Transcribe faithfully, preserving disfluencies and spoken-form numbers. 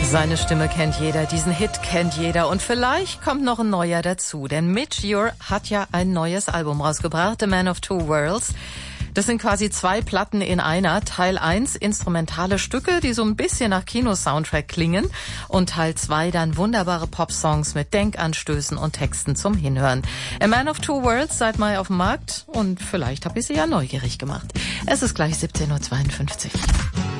Seine Stimme kennt jeder, diesen Hit kennt jeder und vielleicht kommt noch ein neuer dazu, denn Midge Ure hat ja ein neues Album rausgebracht, The Man of Two Worlds. Das sind quasi zwei Platten in einer. Teil eins instrumentale Stücke, die so ein bisschen nach Kinosoundtrack klingen und Teil zwei dann wunderbare Popsongs mit Denkanstößen und Texten zum Hinhören. A Man of Two Worlds seit Mai auf dem Markt und vielleicht habe ich Sie ja neugierig gemacht. Es ist gleich siebzehn Uhr zweiundfünfzig.